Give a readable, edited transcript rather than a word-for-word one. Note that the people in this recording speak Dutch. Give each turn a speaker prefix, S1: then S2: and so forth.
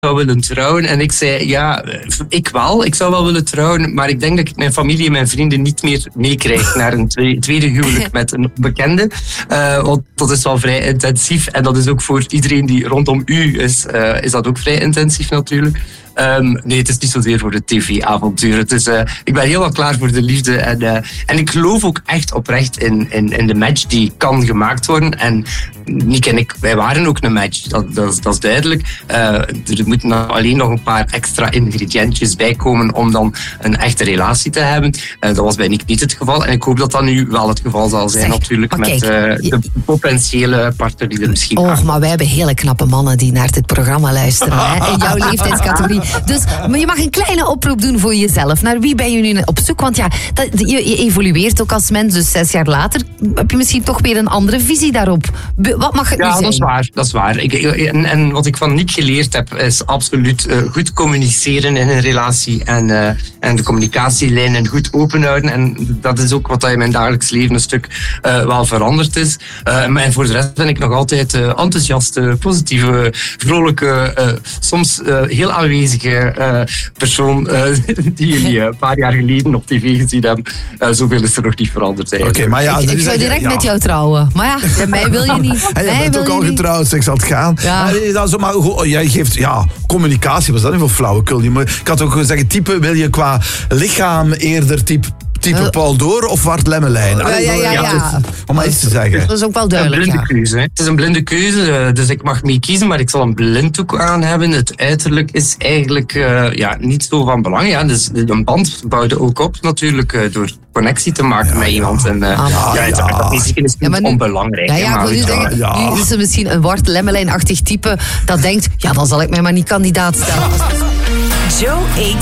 S1: zou willen trouwen. En ik zei, ja, ik zou wel willen trouwen, maar ik denk dat ik mijn familie en mijn vrienden niet meer meekrijg naar een tweede huwelijk met een bekende. Want dat is wel vrij intensief. En dat is ook voor iedereen die rondom u is dat ook vrij intensief natuurlijk. Nee, het is niet zozeer voor de tv-avontuur. Ik ben helemaal klaar voor de liefde. En ik geloof ook echt oprecht in de match die kan gemaakt worden. En Nick en ik, wij waren ook een match. Dat is duidelijk. Er moeten alleen nog een paar extra ingrediëntjes bij komen om dan een echte relatie te hebben. Dat was bij Nick niet het geval. En ik hoop dat dat nu wel het geval zal zijn natuurlijk. Met de potentiële partner die er misschien aan.
S2: Maar wij hebben hele knappe mannen die naar dit programma luisteren. Hè, in jouw leeftijdscategorie. Dus, maar je mag een kleine oproep doen voor jezelf. Naar wie ben je nu op zoek? Want ja, je evolueert ook als mens. Dus 6 jaar later heb je misschien toch weer een andere visie daarop. Wat mag het nu zijn?
S1: Ja, dat is waar. En wat ik van Nick geleerd heb, is absoluut goed communiceren in een relatie. En de communicatielijnen goed open houden. En dat is ook wat in mijn dagelijks leven een stuk wel veranderd is. Maar voor de rest ben ik nog altijd enthousiaste, positieve, vrolijke, soms heel aanwezige persoon die jullie een paar jaar geleden op tv gezien hebben. Zoveel is er nog niet veranderd eigenlijk.
S3: Maar ja,
S2: ik zou direct met jou trouwen. Maar ja, mij wil je niet.
S3: En je bent ook al getrouwd, ik zal het gaan. Ja. Maar jij geeft, communicatie, was dat niet voor flauwekul? Ik had ook zeggen, type, wil je qua lichaam eerder type Paul Door of Wart Lemmelijn? Om maar iets te zeggen.
S2: Dat is ook wel duidelijk.
S1: Een blinde keuze. Het is een blinde keuze, dus ik mag mee kiezen, maar ik zal een blinddoek aan hebben. Het uiterlijk is eigenlijk niet zo van belang. Ja. Dus een band bouwde ook op natuurlijk door connectie te maken met iemand. En dat is niet onbelangrijk.
S2: Nu is er misschien een Wart Lemmelijn-achtig type dat denkt, dan zal ik mij maar niet kandidaat stellen.
S4: Joe